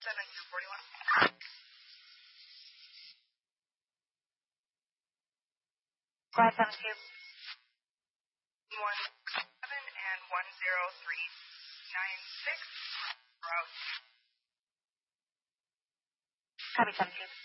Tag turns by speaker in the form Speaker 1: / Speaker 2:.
Speaker 1: 7241.
Speaker 2: Flight 72.
Speaker 1: 17 and 10396. Route.
Speaker 2: Copy 72.